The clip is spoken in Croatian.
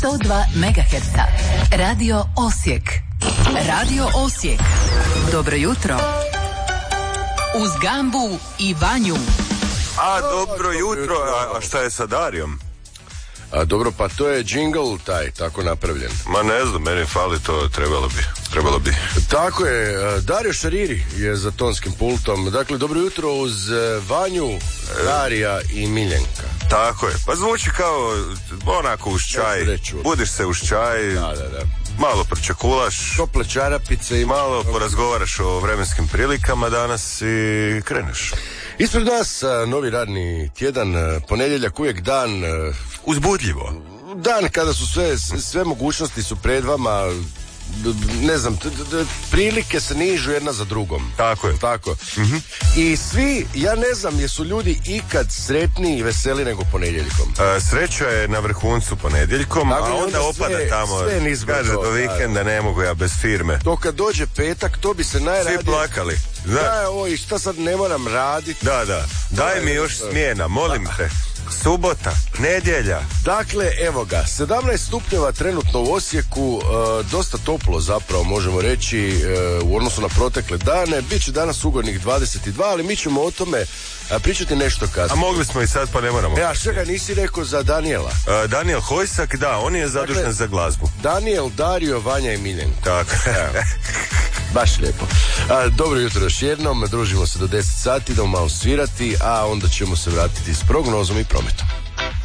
102 MHz. Radio Osijek. Radio Osijek. Dobro jutro. Uz Gambu i Vanju. Dobro jutro, a šta je sa Darijom? Dobro, pa to je jingle taj, tako napravljen. Ma ne znam, meni fali to, trebalo bi. Tako je, Dario Šariri je za tonskim pultom. Dakle, dobro jutro uz Vanju, Darija i Miljenka. Tako je, pa zvuči kao onako uz čaj, budiš se uz čaj, da. malo pročekulaš, tople čarapice i malo porazgovaraš o vremenskim prilikama danas i kreneš. Ispred nas novi radni tjedan, ponedjeljak uvijek dan uzbudljivo. Dan kada su sve mogućnosti su pred vama, ne znam, prilike se nižu jedna za drugom. Tako je. Tako. Mm-hmm. I svi, ja ne znam, jesu ljudi ikad sretniji i veseli nego ponedjeljkom? Sreća je na vrhuncu ponedjeljkom, dakle, a onda opada tamo. Kaže do vikenda ne mogu ja bez firme. To kad dođe petak, to bi se najradije... Svi plakali. Da, i šta sad ne moram raditi? Da. Daj mi još smjena, molim te. Subota, nedjelja. Dakle, evo ga, 17 stupnjeva trenutno u Osijeku, dosta toplo zapravo možemo reći u odnosu na protekle dane. Biće danas ugodnih 22, ali mi ćemo o tome pričati nešto kasnije. A mogli smo i sad, pa ne moramo. A čekaj, nisi rekao za Daniela? Daniel Hojsak, da, on je zadužen za glazbu. Daniel, Dario, Vanja i Miljenko. Tako. Baš lijepo. Dobro jutro još jednom, družimo se do 10 sati, idemo malo svirati, a onda ćemo se vratiti s prognozom i prometom.